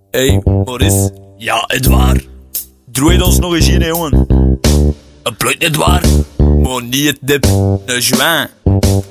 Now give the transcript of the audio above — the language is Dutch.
Hey, Maurice. Ja, Edouard. Droeit ons nog eens in, hè, jongen. Een pluit, Edouard. Maar niet het dip. Een joint.